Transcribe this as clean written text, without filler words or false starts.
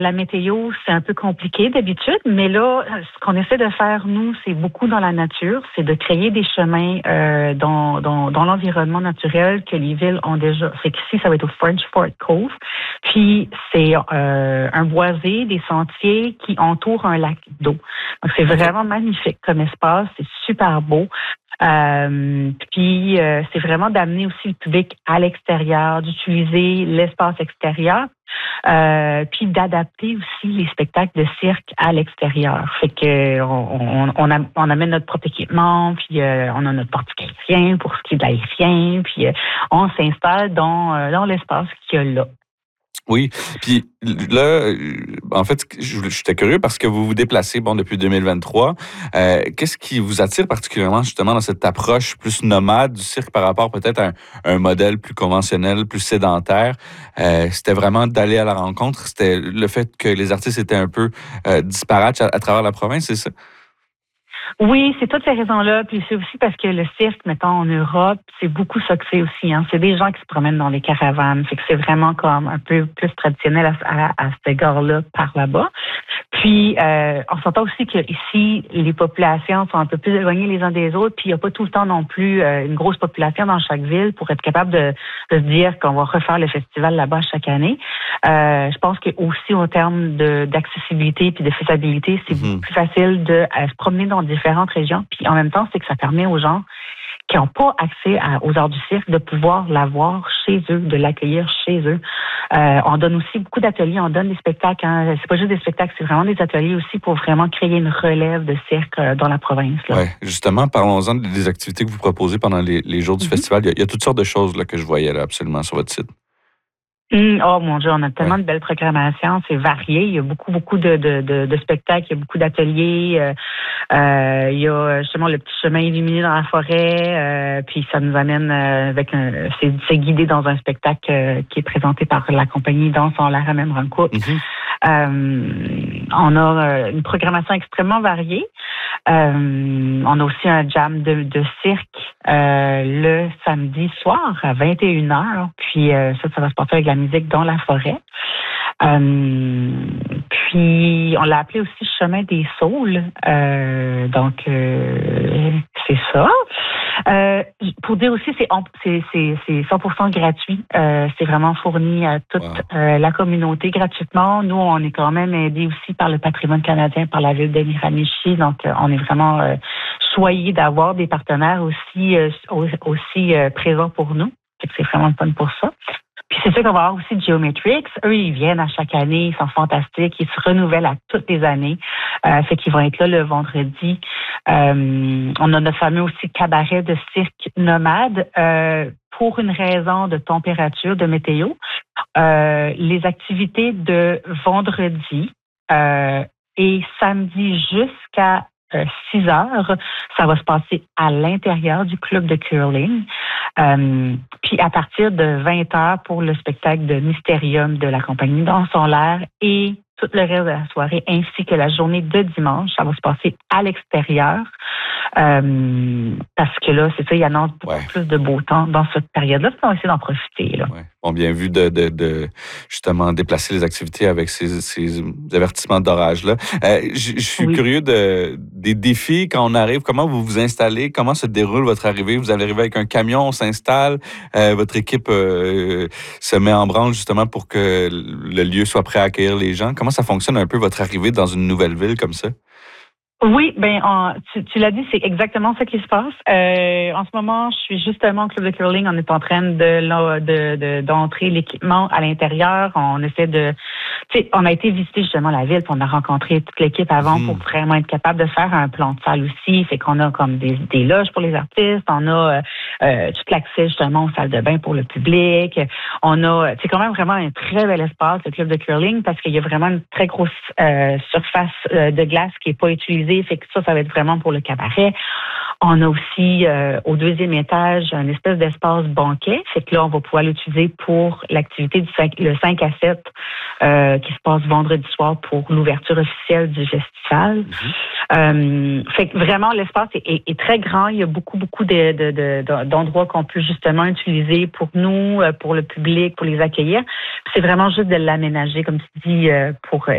La météo, c'est un peu compliqué d'habitude, mais là, ce qu'on essaie de faire, nous, c'est beaucoup dans la nature, c'est de créer des chemins dans l'environnement naturel que les villes ont déjà. Fait qu'ici, ça va être au French Fort Cove. Puis, c'est un boisé, des sentiers qui entourent un lac d'eau. Donc, c'est vraiment magnifique comme espace, c'est super beau. Puis, c'est vraiment d'amener aussi le public à l'extérieur, d'utiliser l'espace extérieur. Puis d'adapter aussi les spectacles de cirque à l'extérieur. Fait que on amène notre propre équipement, puis on a notre portique aérien pour ce qui est de l'aérien, puis on s'installe dans l'espace qu'il y a là. Oui, puis là, en fait, j'étais curieux parce que vous vous déplacez, depuis 2023. Qu'est-ce qui vous attire particulièrement justement dans cette approche plus nomade du cirque par rapport peut-être à un modèle plus conventionnel, plus sédentaire? C'était vraiment d'aller à la rencontre? C'était le fait que les artistes étaient un peu disparates à travers la province, c'est ça? Oui, c'est toutes ces raisons-là. Puis c'est aussi parce que le cirque, mettons, en Europe, c'est beaucoup ça que c'est aussi. Hein. C'est des gens qui se promènent dans des caravanes. Fait que c'est vraiment comme un peu plus traditionnel à cet égard-là par là-bas. Puis, on s'entend aussi que ici, les populations sont un peu plus éloignées les uns des autres. Puis, il n'y a pas tout le temps non plus une grosse population dans chaque ville pour être capable de se dire qu'on va refaire le festival là-bas chaque année. Je pense que aussi, en termes d'accessibilité puis de faisabilité, c'est beaucoup plus facile de se promener dans différentes régions. Puis, en même temps, c'est que ça permet aux gens qui n'ont pas accès aux arts du cirque de pouvoir l'avoir chez eux, de l'accueillir chez eux. On donne aussi beaucoup d'ateliers, on donne des spectacles. Hein. C'est pas juste des spectacles, c'est vraiment des ateliers aussi pour vraiment créer une relève de cirque dans la province. Oui, justement, parlons-en des activités que vous proposez pendant les jours du festival. Il y a toutes sortes de choses là, que je voyais là, absolument sur votre site. Oh mon Dieu, on a tellement de belles programmations, c'est varié. Il y a beaucoup de spectacles, il y a beaucoup d'ateliers. Il y a justement le petit chemin illuminé dans la forêt, puis ça nous amène c'est guidé dans un spectacle qui est présenté par la compagnie Danse en l'air à même rencontre. On a une programmation extrêmement variée. On a aussi un jam de cirque le samedi soir à 21h. Puis ça va se passer avec la musique dans la forêt. Puis on l'a appelé aussi Chemin des Saules. Donc c'est ça. Pour dire aussi, c'est 100% gratuit. C'est vraiment fourni à toute la communauté gratuitement. Nous, on est quand même aidés aussi par le patrimoine canadien, par la ville de Miramichi. Donc, on est vraiment choyés d'avoir des partenaires aussi présents pour nous. C'est vraiment fun pour ça. Puis c'est sûr qu'on va avoir aussi Geometrix. Eux, ils viennent à chaque année, ils sont fantastiques, ils se renouvellent à toutes les années. Fait qu'ils vont être là le vendredi. On a notre fameux aussi cabaret de cirque nomade. Pour une raison de température, de météo, les activités de vendredi et samedi jusqu'à 6 heures, ça va se passer à l'intérieur du club de curling. Puis à partir de 20 heures pour le spectacle de Mystérium de la compagnie Danse en l'air et tout le reste de la soirée, ainsi que la journée de dimanche, ça va se passer à l'extérieur. Parce que là, c'est ça, il annonce beaucoup plus de beau temps dans cette période-là. On va essayer d'en profiter. Là. Ouais. On bien vu de justement déplacer les activités avec ces avertissements d'orage-là. Je suis curieux des défis quand on arrive. Comment vous vous installez? Comment se déroule votre arrivée? Vous allez arriver avec un camion, on s'installe. Votre équipe se met en branle justement pour que le lieu soit prêt à accueillir les gens. Comment ça fonctionne un peu votre arrivée dans une nouvelle ville comme ça? Oui, tu l'as dit, c'est exactement ce qui se passe. En ce moment, je suis justement au club de curling. On est en train d'entrer l'équipement à l'intérieur. On essaie on a été visiter justement la ville, puis on a rencontré toute l'équipe avant pour vraiment être capable de faire un plan de salle aussi. Fait qu'on a comme des loges pour les artistes. On a tout l'accès justement aux salles de bain pour le public. On a, c'est quand même vraiment un très bel espace, le club de curling, parce qu'il y a vraiment une très grosse surface de glace qui est pas utilisée. Fait que ça va être vraiment pour le cabaret. On a aussi au deuxième étage un espèce d'espace banquet. Fait que là, on va pouvoir l'utiliser pour l'activité le 5 à 7 qui se passe vendredi soir pour l'ouverture officielle du festival. Fait que vraiment, l'espace est très grand. Il y a beaucoup d'endroits qu'on peut justement utiliser pour nous, pour le public, pour les accueillir. C'est vraiment juste de l'aménager, comme tu dis, pour